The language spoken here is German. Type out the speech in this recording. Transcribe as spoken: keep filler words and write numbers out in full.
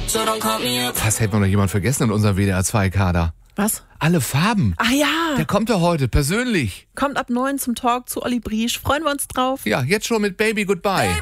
so don't call me up. Fast hätten wir noch jemand vergessen in unserem W D R zwei Kader. Was? Alle Farben. Ach ja, Der kommt doch heute, persönlich. kommt ab neun zum Talk zu Olli Briesch. Freuen wir uns drauf. Ja, jetzt schon mit Baby Goodbye.